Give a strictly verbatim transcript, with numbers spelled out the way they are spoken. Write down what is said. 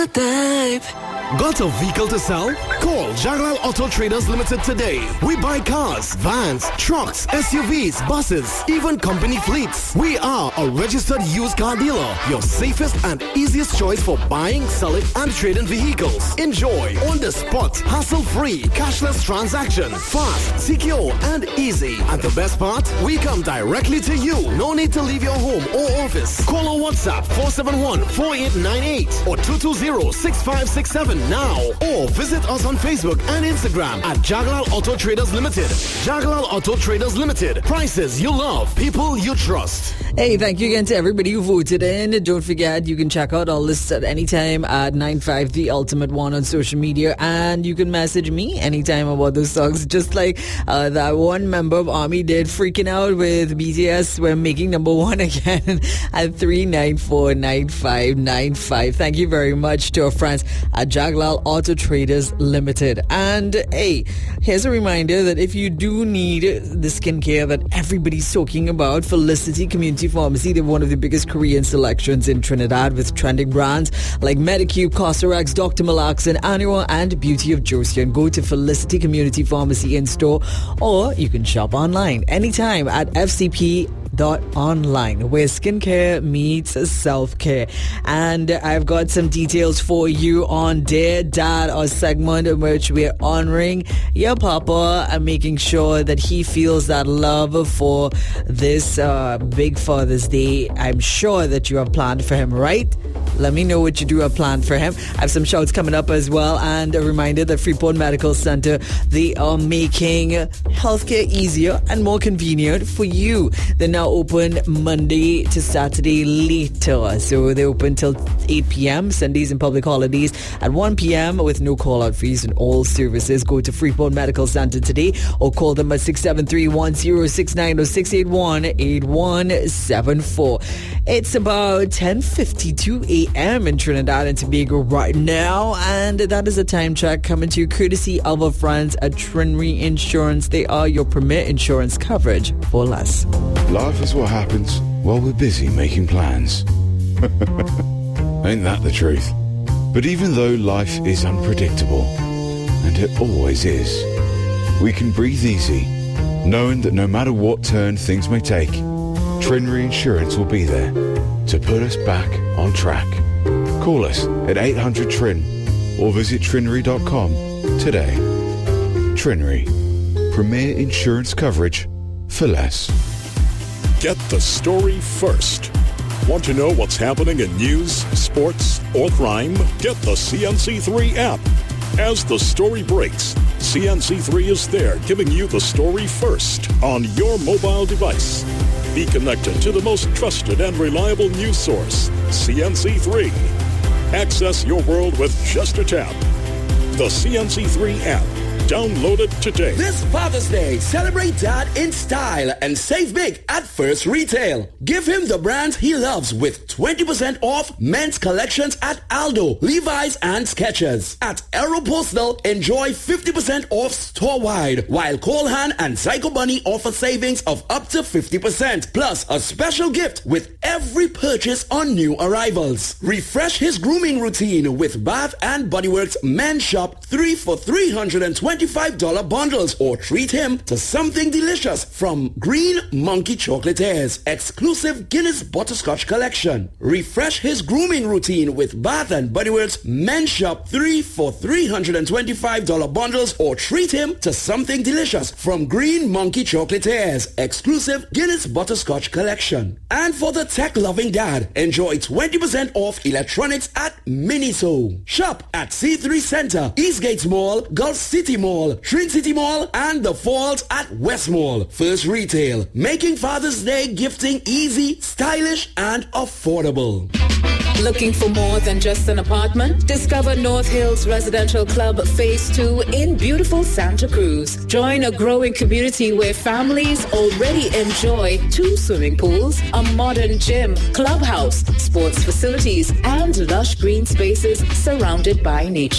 Type. Got a vehicle to sell? Call Jaglal Auto Traders Limited today. We buy cars, vans, trucks, S U Vs, buses, even company fleets. We are a registered used car dealer. Your safest and easiest choice for buying, selling, and trading vehicles. Enjoy on the spot, hassle-free, cashless transaction. Fast, secure, and easy. And the best part? We come directly to you. No need to leave your home or office. Call or WhatsApp four seven one, four eight nine eight or two two zero, six five six seven now, or visit us on Facebook and Instagram at Jaglal Auto Traders Limited. Jaglal Auto Traders Limited. Prices you love, people you trust. Hey, thank you again to everybody who voted in. Don't forget, you can check out our lists at any time at nine five The Ultimate One on social media, and you can message me anytime about those songs, just like uh, that one member of ARMY did, freaking out with B T S. We're making number one again at three nine four, nine five nine five. Thank you very much to our friends at Jaglal Auto Traders Limited. And hey, here's a reminder that if you do need the skincare that everybody's talking about, Felicity Community Pharmacy, they're one of the biggest Korean selections in Trinidad with trending brands like Medicube, Cosrx, Doctor Malaxin, Annual, and Beauty of Josian. Go to Felicity Community Pharmacy in store, or you can shop online anytime at F C P dot online, where skincare meets self-care. And I've got some details for you on Dear Dad, our segment in which we're honoring your papa and making sure that he feels that love for this uh, big Father's Day. I'm sure that you have planned for him, right? Let me know what you do have planned for him. I have some shouts coming up as well, and a reminder that Freeport Medical Center, they are making healthcare easier and more convenient for you. They're now open Monday to Saturday later, so they're open till eight p.m. Sundays and public holidays at one p.m. with no call-out fees in all services. Go to Freeport Medical Center today or call them at six seven three, one zero six nine or six eight one, eight one seven four. It's about ten fifty-two a.m. in Trinidad and Tobago right now, and that is a time check coming to you courtesy of our friends at Trinry Insurance. They are your premier insurance coverage for less. Life is what happens while we're busy making plans. Ain't that the truth? But even though life is unpredictable, and it always is, we can breathe easy, knowing that no matter what turn things may take, Trinry Insurance will be there to put us back on track. Call us at eight hundred T R I N or visit trinry dot com today. Trinry, premier insurance coverage for less. Get the story first. Want to know what's happening in news, sports, or crime? Get the C N C three app. As the story breaks, C N C three is there giving you the story first on your mobile device. Be connected to the most trusted and reliable news source, C N C three. Access your world with just a tap. The C N C three app. Download it today. This Father's Day, celebrate Dad in style and save big at First Retail. Give him the brands he loves with twenty percent off men's collections at Aldo, Levi's, and Skechers. At Aeropostale, enjoy fifty percent off store-wide, while Colehan and Psycho Bunny offer savings of up to fifty percent, plus a special gift with every purchase on new arrivals. Refresh his grooming routine with Bath and Body Works Men's Shop three for three hundred twenty-five dollars bundles, or treat him to something delicious from Green Monkey Chocolatiers exclusive Guinness Butterscotch Collection. Refresh his grooming routine with Bath and Body Works Men's Shop three for three hundred twenty-five dollars bundles, or treat him to something delicious from Green Monkey Chocolatiers exclusive Guinness Butterscotch Collection. And for the tech-loving dad, enjoy twenty percent off electronics at Miniso. Shop at C three Center, Eastgate Mall, Gulf City Mall, Trin City Mall, and The Falls at West Mall. First Retail, making Father's Day gifting easy, stylish, and affordable. Looking for more than just an apartment? Discover North Hills Residential Club Phase two in beautiful Santa Cruz. Join a growing community where families already enjoy two swimming pools, a modern gym, clubhouse, sports facilities, and lush green spaces surrounded by nature.